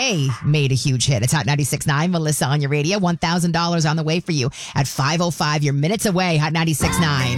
Away made a huge hit. It's Hot 96.9. Melissa on your radio. $1,000 on the way for you at 5:05. You're minutes away. Hot 96.9.